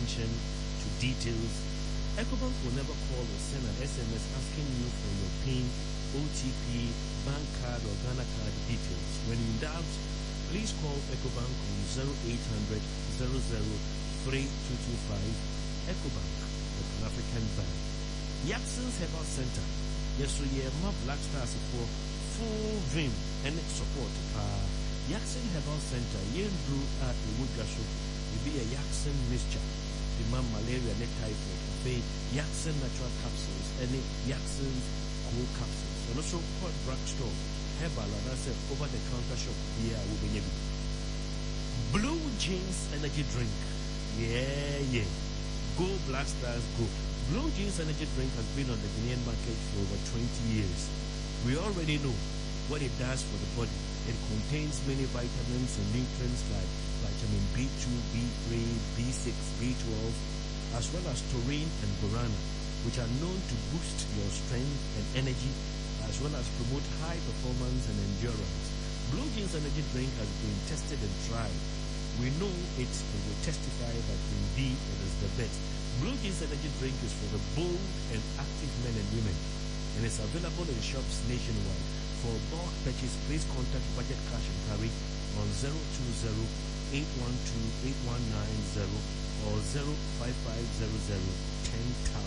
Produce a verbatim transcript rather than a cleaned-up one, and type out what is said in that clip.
attention to details. EcoBank will never call or send an S M S asking you for your PIN, O T P, bank card or Ghana card details. When in doubt, please call EcoBank on zero eight hundred, zero zero three two two five. EcoBank, the Pan-African Bank. Yakson's Herbal Center. Yes, so yeah, my Black Stars for full vim and support. Yakson Herbal Center, yen drew at the Woodgasho, will be a Yakson mixture. The man malaria net typhoid, the Yakson natural capsules, and the Yakson cool capsules. And also called drugstore, herbal, and I said over the counter shop here will be able. Blue Jeans energy drink. Yeah, yeah. Go Black Stars, go. Blue Jeans energy drink has been on the Ghanaian market for over twenty years. We already know what it does for the body. It contains many vitamins and nutrients like vitamin B two, B three, B six, B twelve, as well as taurine and guarana, which are known to boost your strength and energy, as well as promote high performance and endurance. Blue Jeans energy drink has been tested and tried. We know it and will testify that indeed it is the best. Blue Jeans energy drink is for the bold and active men and women, and it's available in shops nationwide. For bulk purchase, please contact Budget Cash and Carry on zero two zero, eight one two, eight one nine zero or zero five five zero zero, one zero thousand.